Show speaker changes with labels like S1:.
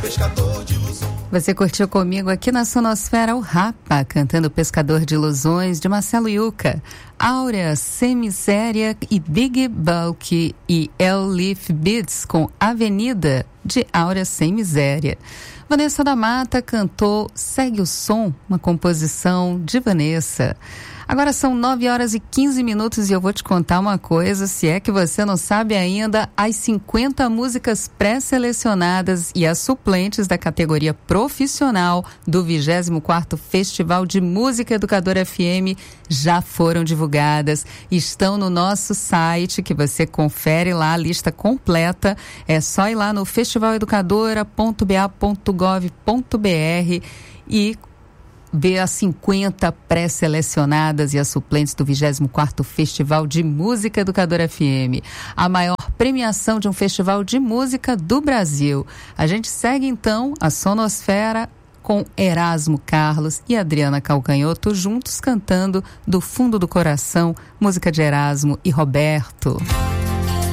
S1: pescador de ilusões.
S2: Você curtiu comigo aqui na Sonosfera o Rapa, cantando Pescador de Ilusões, de Marcelo Yuca. Áurea, Semiséria e Big Bulk e El Leaf Beats com Avenida, de Áurea Sem Miséria. Vanessa da Mata cantou Segue o Som, uma composição de Vanessa. Agora são 9h15 e eu vou te contar uma coisa, se é que você não sabe ainda, as 50 músicas pré-selecionadas e as suplentes da categoria profissional do 24º Festival de Música Educadora FM já foram divulgadas, estão no nosso site, que você confere lá a lista completa, é só ir lá no festivaleducadora.ba.gov.br e ver as 50 pré-selecionadas e as suplentes do 24º Festival de Música Educadora FM, a maior premiação de um festival de música do Brasil. A gente segue então a Sonosfera com Erasmo Carlos e Adriana Calcanhoto juntos cantando Do Fundo do Coração, música de Erasmo e Roberto.